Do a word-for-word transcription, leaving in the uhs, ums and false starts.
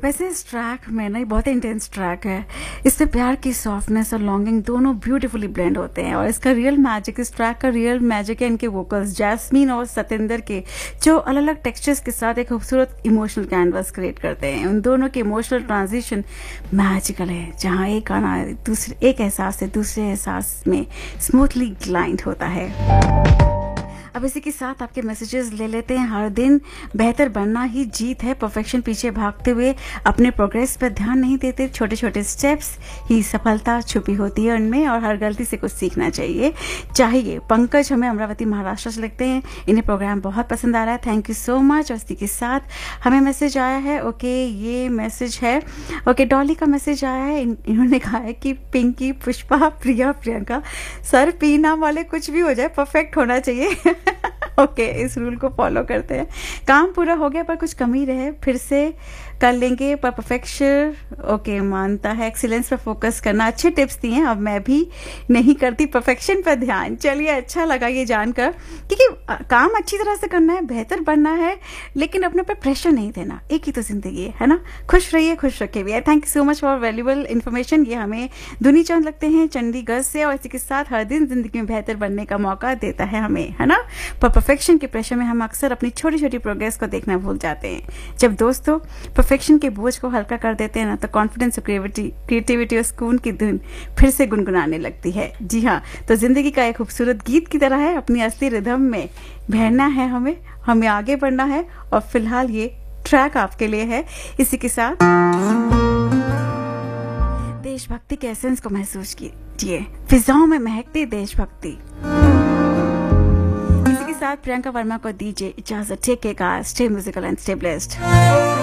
वैसे इस ट्रैक में ना, ये बहुत ही इंटेंस ट्रैक है। इससे प्यार की सॉफ्टनेस और लॉन्गिंग दोनों ब्यूटीफुली ब्लेंड होते हैं। और इसका रियल मैजिक, इस ट्रैक का रियल मैजिक है इनके वोकल्स, जैस्मीन और सतेंद्र के, जो अलग अलग टेक्सचर्स के साथ एक खूबसूरत इमोशनल कैनवस क्रिएट करते हैं। उन दोनों के इमोशनल ट्रांजिशन मैजिकल है, जहाँ एक गाना दूसरे एक एहसास से दूसरे एहसास में स्मूथली ग्लाइड होता है। अब इसी के साथ आपके मैसेजेस ले लेते हैं। हर दिन बेहतर बनना ही जीत है। परफेक्शन पीछे भागते हुए अपने प्रोग्रेस पर ध्यान नहीं देते। छोटे छोटे स्टेप्स ही सफलता छुपी होती है उनमें, और हर गलती से कुछ सीखना चाहिए चाहिए पंकज हमें अमरावती महाराष्ट्र से लिखते हैं। इन्हें प्रोग्राम बहुत पसंद आ रहा है, थैंक यू सो मच। और इसी के साथ हमें मैसेज आया है, ओके ये मैसेज है, ओके डॉली का मैसेज आया है। इन, इन्होंने कहा है कि पिंकी, पुष्पा, प्रिया, प्रियंका, सर पी नाम वाले कुछ भी हो जाए परफेक्ट होना चाहिए। ओके okay, इस रूल को फॉलो करते हैं। काम पूरा हो गया पर कुछ कमी रहे फिर से कर लेंगे, पर परफेक्शन ओके मानता है। एक्सीलेंस पर फोकस करना, अच्छे टिप्स दिए हैं। अब मैं भी नहीं करती परफेक्शन पर ध्यान। चलिए अच्छा लगा ये जानकर, क्योंकि काम अच्छी तरह से करना है, बेहतर बनना है, लेकिन अपने पर प्रेशर नहीं देना। एक ही तो जिंदगी है, है ना। खुश रहिए, खुश रखे भी है। Thank you so much for valuable information. ये हमें दुनी चंद लगते हैं चंडीगढ़ से, और इसी के साथ हर दिन जिंदगी में बेहतर बनने का मौका देता है हमें, है ना। पर परफेक्शन के प्रेशर में हम अक्सर अपनी छोटी छोटी प्रोग्रेस को देखना भूल जाते हैं। जब दोस्तों परफेक्शन के बोझ को हल्का कर देते हैं ना, तो कॉन्फिडेंस और क्रिएटिविटी और सुकून की धुन फिर से गुनगुनाने लगती है। जी हाँ, तो जिंदगी का एक खूबसूरत गीत की तरह है, अपनी असली रिदम में बहना है हमें हमें आगे बढ़ना है। और फिलहाल ये ट्रैक आपके लिए है। इसी के साथ देशभक्ति के एसेंस को महसूस कीजिए, फिजाओं में महकती देशभक्ति। इसी के साथ प्रियंका वर्मा को दीजिए इजाजत। Take care guys, stay musical and stay blessed.